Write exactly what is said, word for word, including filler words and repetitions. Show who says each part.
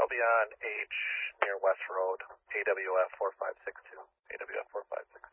Speaker 1: be on H near West Road, A W F four five six two. A W F four five six two.